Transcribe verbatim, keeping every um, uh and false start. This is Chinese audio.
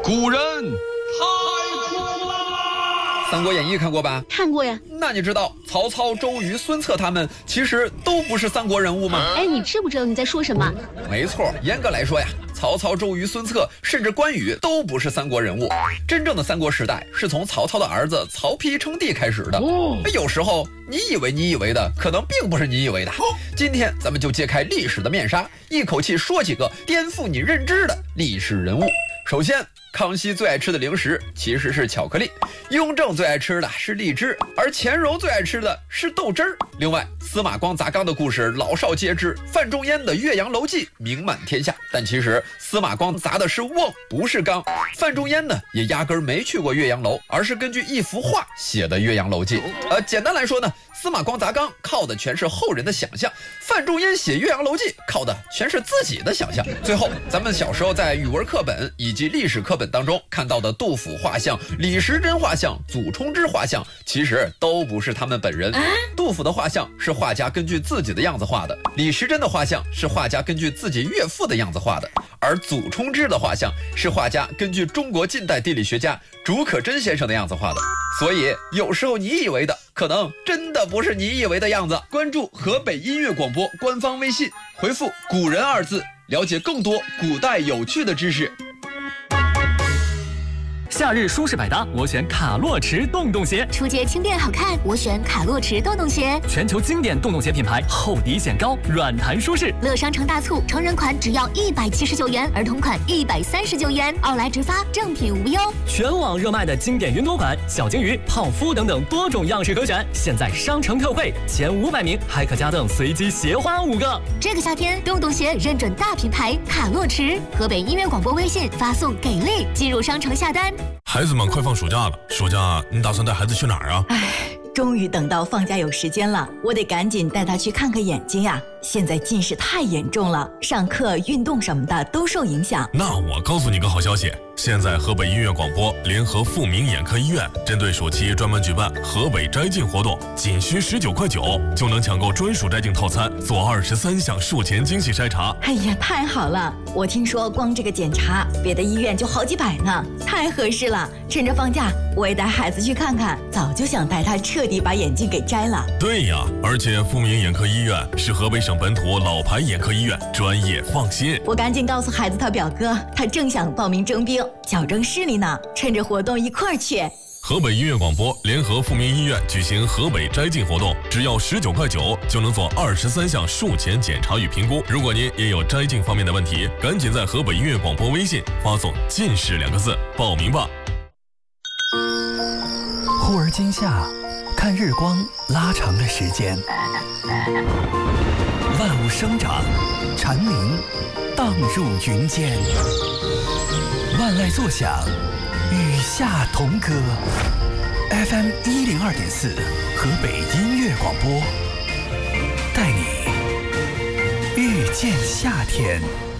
古人太苦了。 《三国演义》看过吧？ 看过呀。 那你知道曹操、周瑜、孙策他们其实都不是三国人物吗？ 哎，你知不知道你在说什么？ 没错，严格来说呀，曹操、周瑜、孙策，甚至关羽都不是三国人物。真正的三国时代是从曹操的儿子曹丕称帝开始的。哦，有时候你以为你以为的，可能并不是你以为的。今天咱们就揭开历史的面纱，一口气说几个颠覆你认知的历史人物。首先，康熙最爱吃的零食其实是巧克力，雍正最爱吃的是荔枝，而乾隆最爱吃的是豆汁儿。另外，司马光砸缸的故事老少皆知，范仲淹的《岳阳楼记》名满天下。但其实司马光砸的是瓮，不是缸。范仲淹呢，也压根儿没去过岳阳楼，而是根据一幅画写的《岳阳楼记》。呃，简单来说呢，司马光砸缸靠的全是后人的想象，范仲淹写《岳阳楼记》靠的全是自己的想象。最后，咱们小时候在语文课本以及历史课本当中看到的杜甫画像、李时珍画像、祖冲之画像，其实都不是他们本人。杜甫的画像是画家根据自己的样子画的，李时珍的画像是画家根据自己岳父的样子画的，而祖冲之的画像是画家根据中国近代地理学家竺可桢先生的样子画的。所以有时候你以为的，可能真的不是你以为的样子。关注河北音乐广播官方微信，回复“古人”二字，了解更多古代有趣的知识。 夏日舒适百搭，我选卡洛驰洞洞鞋。 出街轻便好看，我选卡洛驰洞洞鞋。 全球经典洞洞鞋品牌，厚底显高，软弹舒适。 乐商城大促，成人款只要一百七十九元，儿童款一百三十九元，奥莱直发，正品无忧。 全网热卖的经典云朵款、小金鱼、泡芙等等多种样式可选，现在商城特惠，前五百名还可加赠随机鞋花五个。 这个夏天，洞洞鞋认准大品牌卡洛驰。河北音乐广播微信发送给力，进入商城下单。 孩子们快放暑假了，暑假你打算带孩子去哪儿啊？ 唉，终于等到放假有时间了，我得赶紧带他去看看眼睛呀。现在近视太严重了，上课、运动什么的都受影响。 那我告诉你个好消息，现在河北音乐广播联合富民眼科医院，针对暑期专门举办河北摘镜活动，仅需十九块九就能抢购专属摘镜套餐，做二十三项术前精细筛查。 哎呀，太好了！我听说光这个检查，别的医院就好几百呢，太合适了。趁着放假，我也带孩子去看看，早就想带他彻底把眼镜给摘了。 对呀，而且富民眼科医院是河北省本土老牌眼科医院，专业放心。 我赶紧告诉孩子他表哥，他正想报名征兵，矫正视力呢，趁着活动一块儿去。 河北音乐广播联合富民医院举行河北摘镜活动，只要十九块九就能做二十三项术前检查与评估。如果您也有摘镜方面的问题，赶紧在河北音乐广播微信发送“近视”两个字报名吧。 忽而今夏，看日光拉长了时间，万物生长，蝉鸣荡入云间，万籁作响，与夏同歌。F M 一零二点四，河北音乐广播，带你遇见夏天。